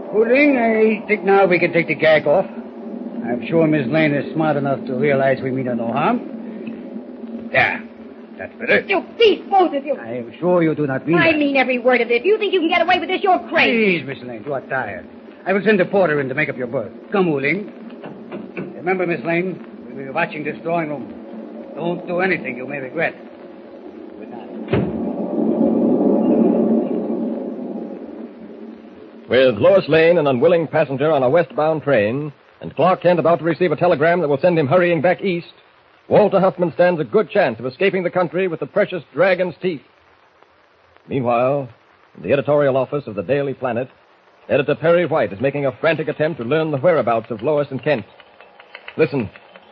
Woodling, I think now we can take the gag off. I'm sure Miss Lane is smart enough to realize we mean her no harm. There. That's better. You thief, both of you. I am sure you do not mean I that. mean every word of it. If you think you can get away with this, you're crazy. Please, Miss Lane, you are tired. I will send the porter in to make up your berth. Come, Woodling. Remember, Miss Lane, we'll be watching this drawing room. Don't do anything you may regret. Good night. With Lois Lane, an unwilling passenger on a westbound train, and Clark Kent about to receive a telegram that will send him hurrying back east, Walter Huffman stands a good chance of escaping the country with the precious dragon's teeth. Meanwhile, in the editorial office of the Daily Planet, Editor Perry White is making a frantic attempt to learn the whereabouts of Lois and Kent. Listen.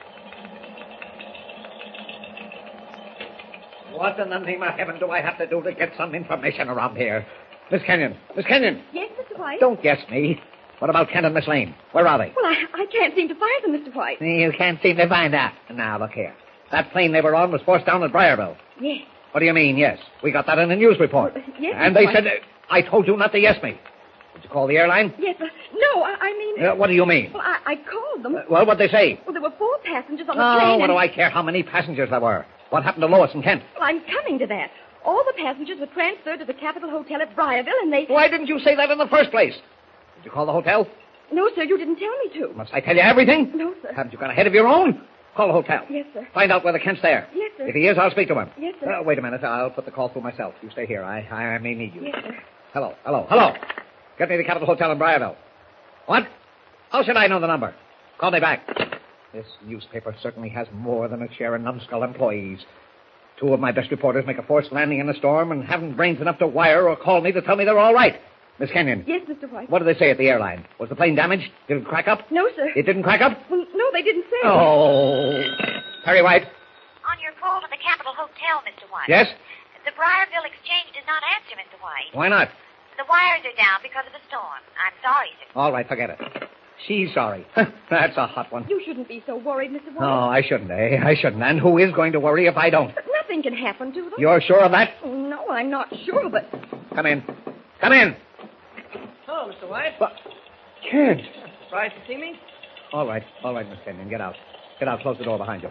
What in the name of heaven do I have to do to get some information around here? Miss Kenyon! Miss Kenyon! Yes, Mr. White? Don't guess me. What about Kent and Miss Lane? Where are they? Well, I can't seem to find them, Mr. White. You can't seem to find out. Now, look here. That plane they were on was forced down at Briarville. Yes. What do you mean, yes? We got that in the news report. Yes, And Mr. they White. said... I told you not to yes me. Did you call the airline? Yes, no, I mean... What do you mean? Well, I called them. Well, what'd they say? Well, there were 4 passengers on the Oh, plane. what and- do I care how many passengers there were? What happened to Lois and Kent? Well, I'm coming to that. All the passengers were transferred to the Capitol Hotel at Briarville, and they... Why didn't you say that in the first place? Did you call the hotel? No, sir, you didn't tell me to. Must I tell you everything? No, sir. Haven't you got a head of your own? Call the hotel. Yes, sir. Find out whether Kent's there. Yes, sir. If he is, I'll speak to him. Yes, sir. Wait a minute. I'll put the call through myself. You stay here. I may need you. Yes, sir. Hello. Get me the Capitol Hotel in Briarville. What? How should I know the number? Call me back. This newspaper certainly has more than a share of numbskull employees. 2 of my best reporters make a forced landing in a storm and haven't brains enough to wire or call me to tell me they're all right. Miss Kenyon. Yes, Mr. White. What did they say at the airline? Was the plane damaged? Did it crack up? No, sir. It didn't crack up? Well, no, they didn't say. Oh. Harry White. On your call to the Capitol Hotel, Mr. White. Yes? The Briarville Exchange does not answer, Mr. White. Why not? The wires are down because of the storm. I'm sorry, sir. All right, forget it. She's sorry. That's a hot one. You shouldn't be so worried, Mr. White. Oh, I shouldn't, eh? I shouldn't. And who is going to worry if I don't? But nothing can happen to them. You're sure of that? Oh, no, I'm not sure, but... Come in. Come in. Hello, Mr. White. But, Kent. Surprised to see me? All right, Miss Kenyon. Get out. Get out. Close the door behind you.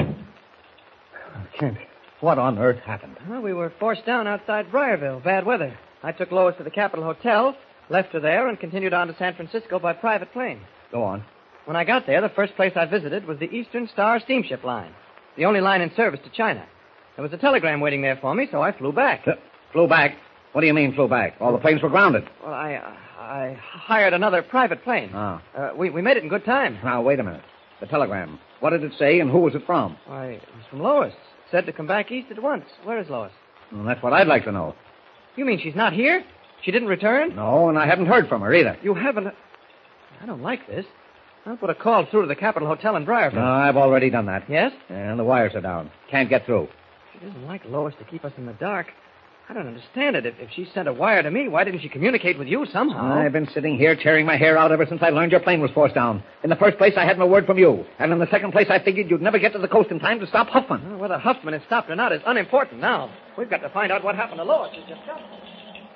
Kent, what on earth happened? Well, we were forced down outside Briarville. Bad weather. I took Lois to the Capitol Hotel, left her there, and continued on to San Francisco by private plane. Go on. When I got there, the first place I visited was the Eastern Star Steamship Line, the only line in service to China. There was a telegram waiting there for me, so I flew back. Flew back? What do you mean, flew back? All the planes were grounded. Well, I hired another private plane. Ah. We made it in good time. Now, wait a minute. The telegram. What did it say, and who was it from? Why, it was from Lois. It said to come back east at once. Where is Lois? Well, that's what I'd like to know. You mean she's not here? She didn't return? No, and I haven't heard from her either. You haven't? I don't like this. I'll put a call through to the Capitol Hotel in Briarville. No, I've already done that. Yes? And the wires are down. Can't get through. She doesn't like Lois to keep us in the dark. I don't understand it. If she sent a wire to me, why didn't she communicate with you somehow? I've been sitting here tearing my hair out ever since I learned your plane was forced down. In the first place, I had no word from you. And in the second place, I figured you'd never get to the coast in time to stop Huffman. Well, whether Huffman is stopped or not is unimportant now. We've got to find out what happened to Lois. She's just got...